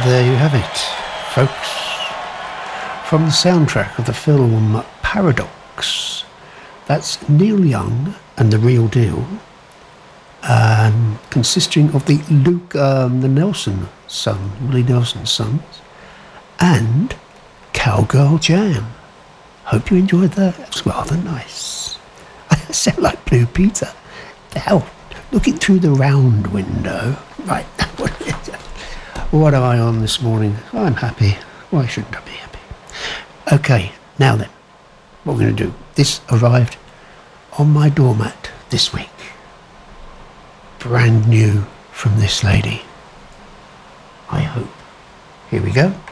There you have it, folks. From the soundtrack of the film Paradox. That's Neil Young and The Real Deal, consisting of the Willie Nelson's sons, and Cowgirl Jam. Hope you enjoyed that. It was rather nice. I sound like Blue Peter. The hell, looking through the round window. Right. What am I on this morning? I'm happy. Why shouldn't I be happy? Okay, now then, what we're going to do. This arrived on my doormat this week. Brand new from this lady. I hope. Here we go.